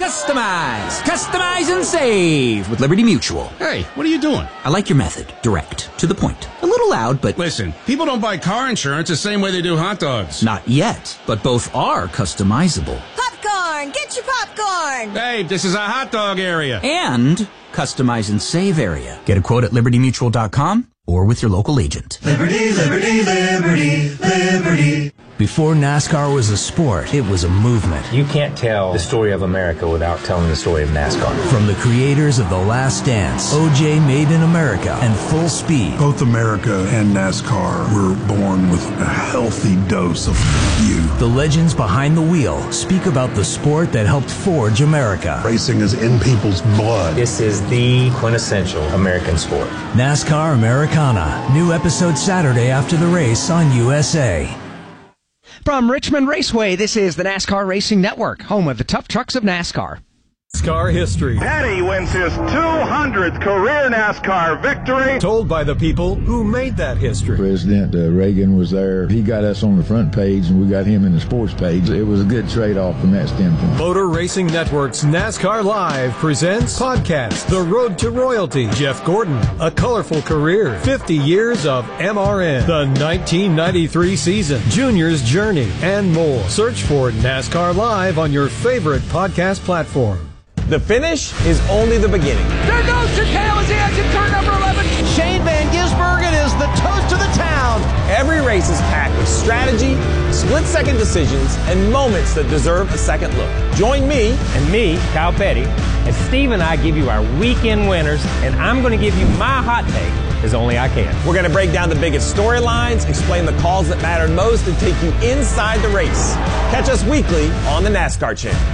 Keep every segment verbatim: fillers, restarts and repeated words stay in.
Customize, customize and save with Liberty Mutual. Hey, what are you doing? I like your method. Direct, to the point. A little loud, but... Listen, people don't buy car insurance the same way they do hot dogs. Not yet, but both are customizable. Popcorn! Get your popcorn! Hey, this is a hot dog area. And customize and save area. Get a quote at liberty mutual dot com or with your local agent. Liberty, liberty, liberty, liberty. Before NASCAR was a sport, it was a movement. You can't tell the story of America without telling the story of NASCAR. From the creators of The Last Dance, O J Made in America, and Full Speed. Both America and NASCAR were born with a healthy dose of you. The legends behind the wheel speak about the sport that helped forge America. Racing is in people's blood. This is the quintessential American sport. NASCAR Americana. New episode Saturday after the race on U S A. From Richmond Raceway, this is the NASCAR Racing Network, home of the tough trucks of NASCAR. NASCAR history. Petty wins his two hundredth career NASCAR victory. Told by the people who made that history. President uh, Reagan was there. He got us on the front page, and we got him in the sports page. It was a good trade-off from that standpoint. Motor Racing Network's NASCAR Live presents podcast The Road to Royalty. Jeff Gordon, A Colorful Career, fifty years of M R N, the nineteen ninety-three season, Junior's Journey, and more. Search for NASCAR Live on your favorite podcast platform. The finish is only the beginning. There goes Chicale as he exits turn number eleven. Shane Van Gisbergen is the toast of the town. Every race is packed with strategy, split-second decisions, and moments that deserve a second look. Join me and me, Kyle Petty, as Steve and I give you our weekend winners, and I'm going to give you my hot take as only I can. We're going to break down the biggest storylines, explain the calls that mattered most, and take you inside the race. Catch us weekly on the NASCAR Channel.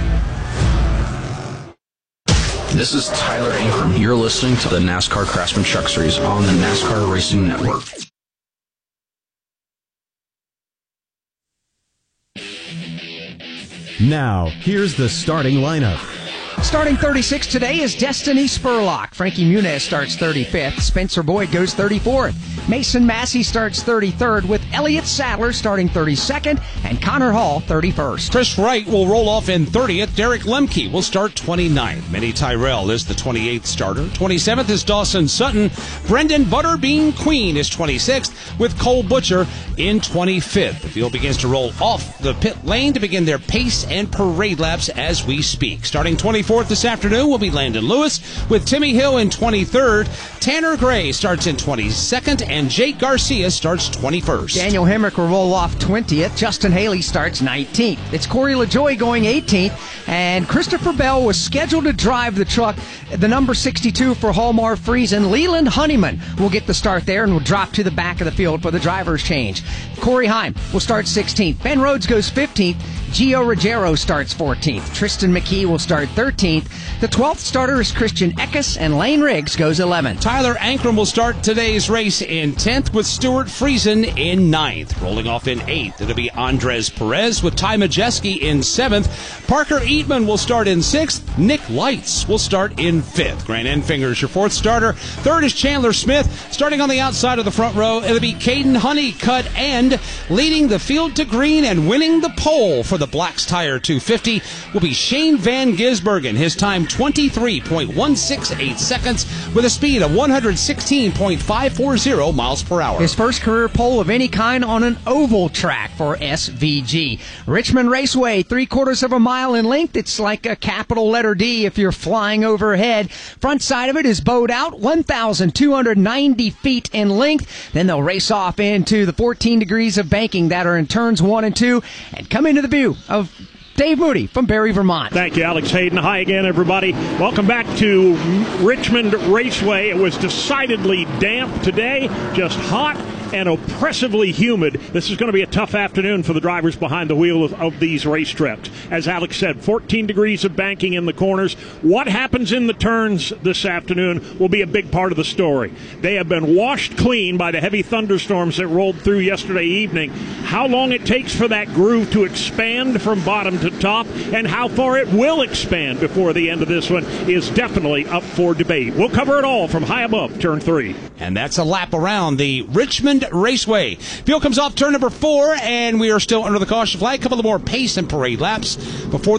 This is Tyler Ingram. You're listening to the NASCAR Craftsman Truck Series on the NASCAR Racing Network. Now, here's the starting lineup. Starting thirty-six today is Destiny Spurlock. Frankie Muniz starts thirty-fifth. Spencer Boyd goes thirty-fourth. Mason Massey starts thirty-third, with Elliott Sadler starting thirty-second and Connor Hall thirty-first. Chris Wright will roll off in thirtieth. Derek Lemke will start twenty-ninth. Minnie Tyrell is the twenty-eighth starter. twenty-seventh is Dawson Sutton. Brendan Butterbean Queen is twenty-sixth, with Cole Butcher in twenty-fifth. The field begins to roll off the pit lane to begin their pace and parade laps as we speak. Starting twenty-fourth this afternoon will be Landon Lewis, with Timmy Hill in twenty-third. Tanner Gray starts in twenty-second, and Jake Garcia starts twenty-first. Daniel Hemrick will roll off twentieth. Justin Haley starts nineteenth. It's Corey LaJoie going eighteenth, and Christopher Bell was scheduled to drive the truck, the number sixty-two for Hallmar Friesen. Leland Honeyman will get the start there and will drop to the back of the field for the driver's change. Corey Heim will start sixteenth. Ben Rhodes goes fifteenth. Gio Ruggiero starts fourteenth. Tristan McKee will start thirteenth. The twelfth starter is Christian Eckes, and Lane Riggs goes eleventh. Tyler Ankrum will start today's race in tenth, with Stuart Friesen in ninth. Rolling off in eighth, it'll be Andres Perez, with Ty Majeski in seventh. Parker Eatman will start in sixth. Nick Lights will start in fifth. Grant Enfinger is your fourth starter. Third is Chandler Smith. Starting on the outside of the front row, it'll be Caden Honeycutt, and leading the field to green and winning the pole for the Black's Tire two fifty will be Shane Van Gisbergen. His time twenty-three point one six eight seconds, with a speed of one hundred sixteen point five four zero miles per hour. His first career pole of any kind on an oval track for S V G. Richmond Raceway, three quarters of a mile in length. It's like a capital letter D if you're flying overhead. Front side of it is bowed out, one thousand two hundred ninety feet in length. Then they'll race off into the fourteen degrees of banking that are in turns one and two, and come into the view of Dave Moody from Barry, Vermont. Thank you, Alex Hayden. Hi again, everybody. Welcome back to Richmond Raceway. It was decidedly damp today, just hot and oppressively humid. This is going to be a tough afternoon for the drivers behind the wheel of, of these race trucks. As Alex said, fourteen degrees of banking in the corners. What happens in the turns this afternoon will be a big part of the story. They have been washed clean by the heavy thunderstorms that rolled through yesterday evening. How long it takes for that groove to expand from bottom to top, and how far it will expand before the end of this one, is definitely up for debate. We'll cover it all from high above turn three. And that's a lap around the Richmond Raceway. Field comes off turn number four, and we are still under the caution flag. A couple of more pace and parade laps before